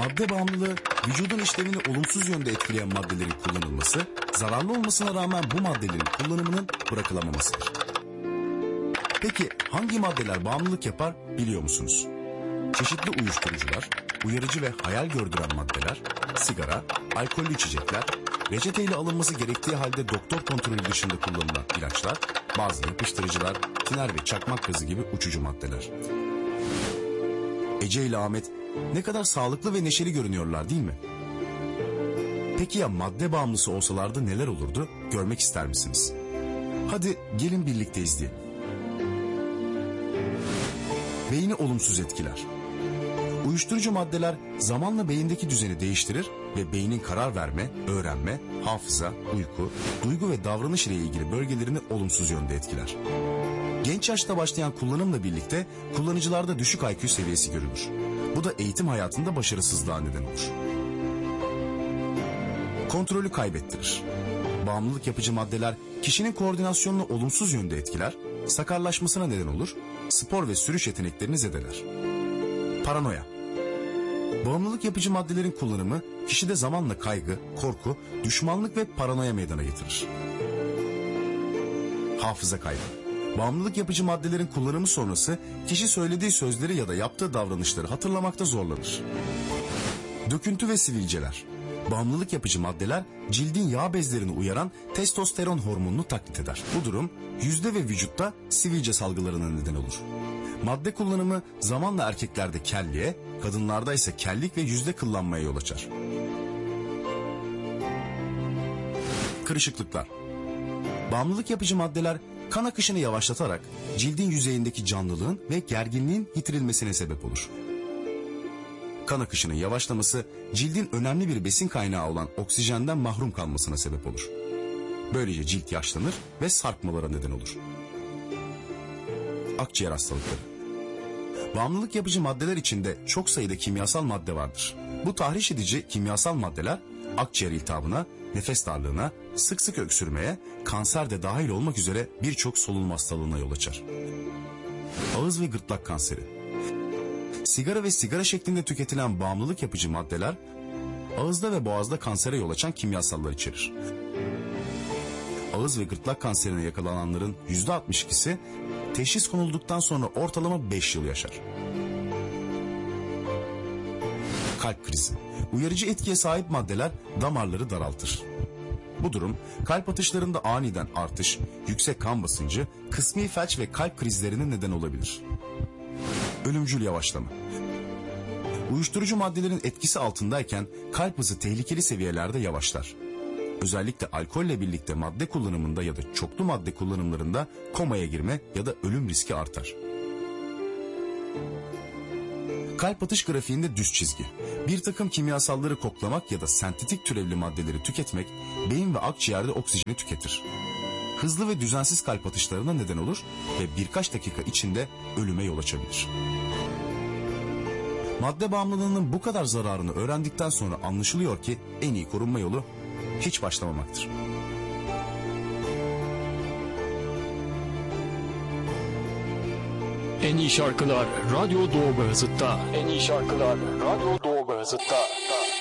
Madde bağımlılığı, vücudun işlevini olumsuz yönde etkileyen maddelerin kullanılması, zararlı olmasına rağmen bu maddelerin kullanımının bırakılamamasıdır. Peki hangi maddeler bağımlılık yapar biliyor musunuz? Çeşitli uyuşturucular, uyarıcı ve hayal gördüren maddeler, sigara, alkollü içecekler, reçeteyle alınması gerektiği halde doktor kontrolü dışında kullanılan ilaçlar, bazı yapıştırıcılar, tiner ve çakmak gazı gibi uçucu maddeler. Ece ile Ahmet ne kadar sağlıklı ve neşeli görünüyorlar değil mi? Peki ya madde bağımlısı olsalardı neler olurdu? Görmek ister misiniz? Hadi gelin birlikte izleyelim. Beyni olumsuz etkiler. Uyuşturucu maddeler zamanla beyindeki düzeni değiştirir ve beynin karar verme, öğrenme, hafıza, uyku, duygu ve davranış ile ilgili bölgelerini olumsuz yönde etkiler. Genç yaşta başlayan kullanımla birlikte kullanıcılarda düşük IQ seviyesi görülür. Bu da eğitim hayatında başarısızlığa neden olur. Kontrolü kaybettirir. Bağımlılık yapıcı maddeler kişinin koordinasyonunu olumsuz yönde etkiler, sakarlaşmasına neden olur, spor ve sürüş yeteneklerini zedeler. Paranoya. Bağımlılık yapıcı maddelerin kullanımı kişide zamanla kaygı, korku, düşmanlık ve paranoya meydana getirir. Hafıza kaybı. Bağımlılık yapıcı maddelerin kullanımı sonrası kişi söylediği sözleri ya da yaptığı davranışları hatırlamakta zorlanır. Döküntü ve sivilceler. Bağımlılık yapıcı maddeler cildin yağ bezlerini uyaran testosteron hormonunu taklit eder. Bu durum yüzde ve vücutta sivilce salgılarına neden olur. Madde kullanımı zamanla erkeklerde kelliğe, kadınlarda ise kellik ve yüzde kıllanmaya yol açar. Kırışıklıklar. Bağımlılık yapıcı maddeler kan akışını yavaşlatarak cildin yüzeyindeki canlılığın ve gerginliğin yitirilmesine sebep olur. Kan akışının yavaşlaması cildin önemli bir besin kaynağı olan oksijenden mahrum kalmasına sebep olur. Böylece cilt yaşlanır ve sarkmalara neden olur. Akciğer hastalıkları. Bağımlılık yapıcı maddeler içinde çok sayıda kimyasal madde vardır. Bu tahriş edici kimyasal maddeler akciğer iltihabına, nefes darlığına, sık sık öksürmeye, kanser de dahil olmak üzere birçok solunum hastalığına yol açar. Ağız ve gırtlak kanseri. Sigara ve sigara şeklinde tüketilen bağımlılık yapıcı maddeler ağızda ve boğazda kansere yol açan kimyasallar içerir. Ağız ve gırtlak kanserine yakalananların %62'si teşhis konulduktan sonra ortalama 5 yıl yaşar. Kalp krizi. Uyarıcı etkiye sahip maddeler damarları daraltır. Bu durum kalp atışlarında aniden artış, yüksek kan basıncı, kısmi felç ve kalp krizlerine neden olabilir. Ölümcül yavaşlama. Uyuşturucu maddelerin etkisi altındayken kalp hızı tehlikeli seviyelerde yavaşlar. Özellikle alkolle birlikte madde kullanımında ya da çoklu madde kullanımlarında komaya girme ya da ölüm riski artar. Kalp atış grafiğinde düz çizgi. Bir takım kimyasalları koklamak ya da sentetik türevli maddeleri tüketmek beyin ve akciğerde oksijeni tüketir. Hızlı ve düzensiz kalp atışlarına neden olur ve birkaç dakika içinde ölüme yol açabilir. Madde bağımlılığının bu kadar zararını öğrendikten sonra anlaşılıyor ki en iyi korunma yolu hiç başlamamaktır. En iyi şarkılar Radyo Doğu Beyazıt'ta. En iyi şarkılar Radyo Doğu Beyazıt'ta.